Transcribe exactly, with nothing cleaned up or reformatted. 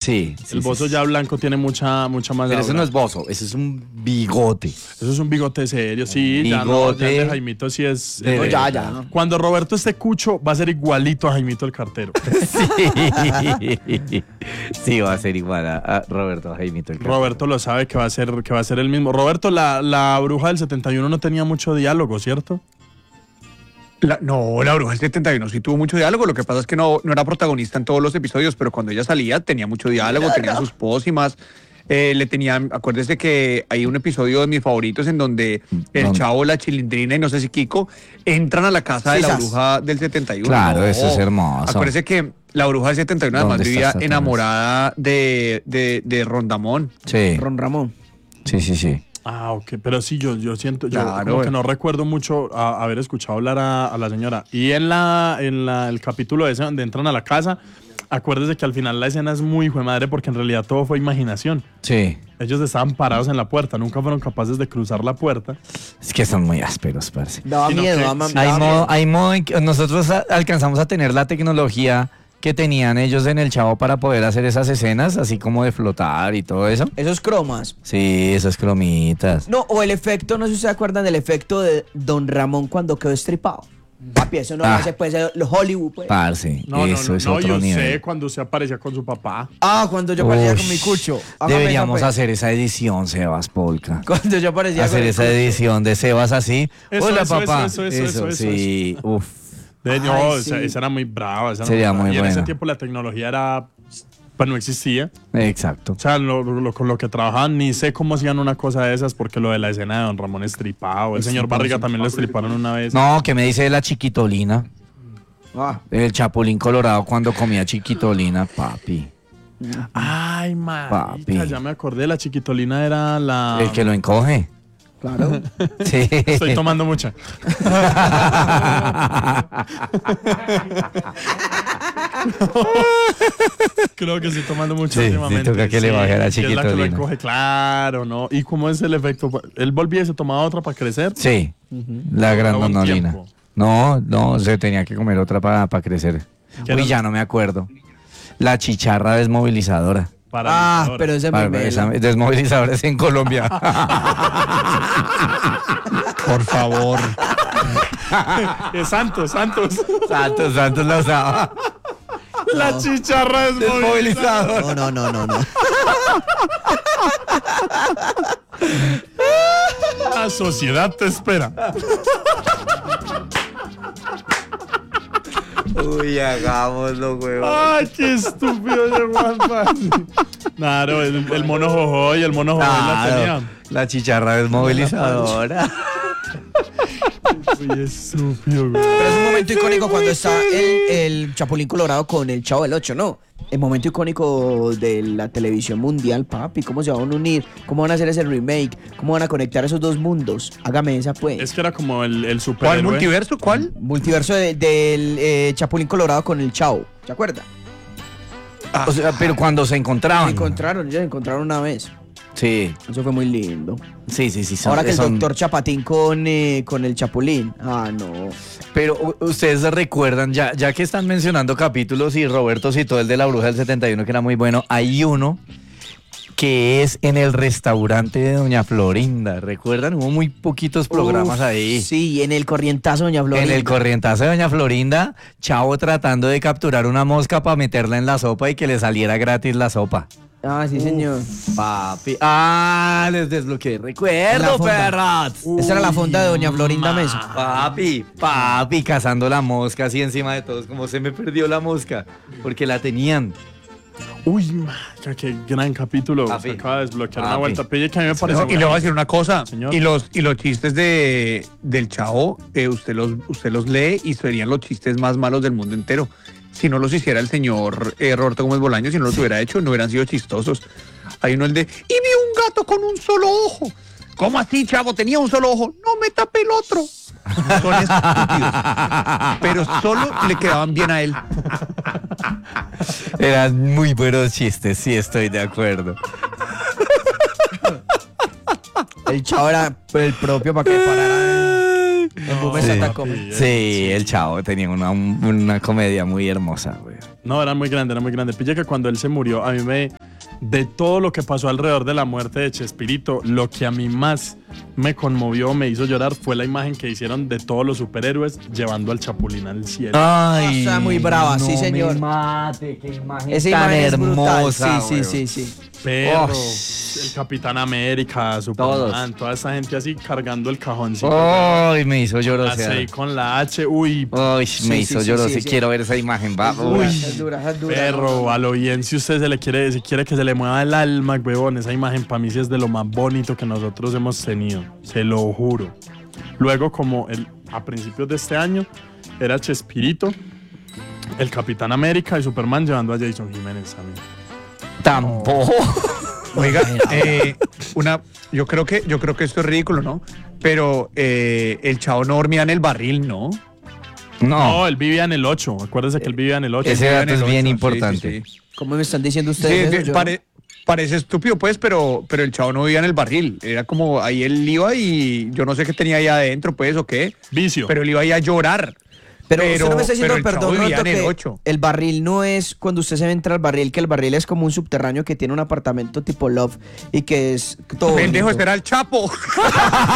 Sí. sí el bozo sí, ya sí. blanco tiene mucha, mucha más Pero aura. eso no es bozo, eso es un bigote. Eso es un bigote serio, sí. Ya, no, ya el de Jaimito sí es... De no, ya, ya. Cuando Roberto esté cucho, va a ser igualito a Jaimito el cartero. Sí. Sí, va a ser igual a, a Roberto, a Jaimito el cartero. Roberto lo sabe que va a ser, que va a ser el mismo. Roberto, la, la bruja del setenta y uno no tenía mucho diálogo, ¿cierto? La, no, la bruja del setenta y uno sí tuvo mucho diálogo. Lo que pasa es que no, no era protagonista en todos los episodios, pero cuando ella salía tenía mucho diálogo, tenía sus pócimas. Eh, le tenían, acuérdese que hay un episodio de mis favoritos en donde el ¿Dónde? Chavo, la Chilindrina y no sé si Kiko entran a la casa de la Sisas. bruja del setenta y uno. Claro, No. eso es hermoso. Acuérdese que la bruja del setenta y uno además ¿Dónde está vivía Satanás? enamorada de, de, de Rondamón. Sí, Ron Ramón. sí, sí, sí. Ah, ok, pero sí, yo, yo siento, yo Claro, como que eh. no recuerdo mucho a- haber escuchado hablar a, a la señora. Y en la en la, el capítulo ese donde entran a la casa, acuérdese que al final la escena es muy hijo de madre porque en realidad todo fue imaginación. Sí. Ellos estaban parados en la puerta, nunca fueron capaces de cruzar la puerta. Es que son muy ásperos, parce. Daba Sino miedo, que- daba, sí, daba Hay miedo. modo, hay modo en que nosotros a- alcanzamos a tener la tecnología que tenían ellos en el Chavo para poder hacer esas escenas, así como de flotar y todo eso. Esos cromas. Sí, esas cromitas. No, o el efecto, no sé si se acuerdan del efecto de Don Ramón cuando quedó estripado. Papi, eso no Ah. lo hace pues los Hollywood, pues. Parce, No, eso no, es no, no, otro yo nivel. sé cuando se aparecía con su papá. Ah, cuando yo parecía Ush, con mi cucho. Hágame Deberíamos esa, pues. hacer esa edición, Sebas Polka. Cuando yo parecía Hacer con el esa cucho. edición de Sebas así. Eso, Hola, eso, papá. eso, eso, eso, eso, sí. Uf. De, Ay, no, sí. esa, esa era muy brava. Esa era Sería brava. muy y en ese buena. tiempo la tecnología era, pues no existía. Exacto. O sea, lo- lo- con lo que trabajaban, ni sé cómo hacían una cosa de esas, porque lo de la escena de Don Ramón estripado, el señor Barriga también lo estriparon una vez. No, ¿qué me dice de la chiquitolina? Ah, El Chapulín Colorado cuando comía chiquitolina, papi. Ay, marica, Papi. ya me acordé, la chiquitolina era la... El que lo encoge. claro. Sí. Estoy tomando mucha. Creo que estoy tomando mucho Sí, sí, últimamente. toca que le baje a la que es la que lo chiquitolina. encoge, claro, ¿no? ¿Y cómo es el efecto? ¿Él volvía y se tomaba otra para crecer? Sí, la Duraba un grandonolina. tiempo. No, no, se tenía que comer otra para crecer. ¿Qué Uy, era? ya no me acuerdo. La chicharra desmovilizadora. Para Ah, pero ese Para- me esa- desmovilizadora es en Colombia. Por favor. Es Santos, Santos. Santos, Santos la usaba. La chicharra desmovilizada. No, no, no, no, no. La sociedad te espera. Uy, hagámoslo, huevón. Ay, qué estúpido ese Juanpa. Claro, el, el mono jojo y el mono jojo la Claro, tenía. la chicharra desmovilizadora. Uy, estúpido, güey. Pero es un momento icónico cuando está el, el Chapulín Colorado con el Chavo del Ocho, ¿no? El momento icónico de la televisión mundial, papi. ¿Cómo se van a unir? ¿Cómo van a hacer ese remake? ¿Cómo van a conectar esos dos mundos? Hágame esa, pues. Es que era como el, el ¿Cuál superhéroe. multiverso? ¿Cuál? Multiverso de- del eh, Chapulín Colorado con el Chavo. ¿Se acuerda? O sea, pero cuando se Se encontraban. encontraron, ellos se encontraron una vez. Sí, Eso fue muy lindo. sí, sí, sí. son- Ahora que el son- doctor Chapatín con, eh, con el Chapulín. Ah, no. Pero u- ustedes recuerdan, ya, ya que están mencionando capítulos y Roberto citó el de la bruja del setenta y uno que era muy bueno, hay uno que es en el restaurante de Doña Florinda. ¿Recuerdan? Hubo muy poquitos programas Uf, ahí. Sí, en el corrientazo, Doña Florinda. En el corrientazo de Doña Florinda, Chavo tratando de capturar una mosca para meterla en la sopa y que le saliera gratis la sopa. Ah, sí, señor. Papi. Ah, les desbloqueé. La Recuerdo, fonda. perros. Esa era la fonda de Doña Florinda Mesa. Papi, papi, cazando la mosca así encima de todos, como se me perdió la mosca, porque la tenían. Uy, marica, qué gran capítulo. Papi. Se acaba de desbloquear una Papi. vuelta. Pille que a mí me parece. No, y le voy a decir una cosa. Señor. Y los, y los chistes de, del Chavo, eh, usted, los, usted los lee y serían los chistes más malos del mundo entero. Si no los hiciera el señor eh, Roberto Gómez Bolaño, si no los hubiera hecho, no hubieran sido chistosos. Hay uno el de, y vi un gato con un solo ojo. ¿Cómo así, Chavo? Tenía un solo ojo. No me tapé el otro. Son estúpidos. Pero solo le quedaban bien a él. Eran muy buenos chistes, sí, estoy de acuerdo. El Chavo era el propio para que parara el, el boom de Sí. Santa Come. Papi, Sí, el Chavo tenía una, una comedia muy hermosa, güey. No, era muy grande, era muy grande. Pille que cuando él se murió, a mí me, de todo lo que pasó alrededor de la muerte de Chespirito, lo que a mí más me conmovió, me hizo llorar, fue la imagen que hicieron de todos los superhéroes llevando al Chapulín al cielo. Ay, Está muy brava, no sí, señor. Me mate, qué imagen Esa tan imagen es brutal. hermosa. Sí, weón. sí, sí, sí. Perro, Oh. el Capitán América, Superman, toda esa gente así cargando el cajoncito. Ay, me hizo La llorar. C con la H, uy, Ay, Sí, me sí, hizo sí, llorar. sí, Si sí. quiero ver esa imagen, va. Es dura, Uy. es dura, es dura. perro, a lo bien, si usted se le quiere, si quiere que se le mueva el alma, huevón, esa imagen para mí sí es de lo más bonito que nosotros hemos tenido, se lo juro. Luego, como el, a principios de este año, era Chespirito, el Capitán América y Superman llevando a Jason Jiménez también. Tampoco. Oiga, eh, una, yo creo que, yo creo que esto es ridículo, ¿no? Pero eh, el Chavo no dormía en el barril, ¿no? No. No, él vivía en el ocho, acuérdese que él vivía en el ocho. Ese Vivía dato en el es bien ocho, sí, importante. sí, sí. ¿Cómo me están diciendo Sí, ustedes de- eso? Yo- pare- parece estúpido, pues, pero, pero el Chavo no vivía en el barril. Era como ahí él iba y yo no sé qué tenía ahí adentro, pues, o qué. Vicio. Pero él iba ahí a llorar. Pero, Pero- usted no me está diciendo, pero el Chavo perdón, vivía Roto, en el que ocho. el barril no es cuando usted se entra al barril, que el barril es como un subterráneo que tiene un apartamento tipo Love y que es todo Pendejo, bonito. este era el Chapo.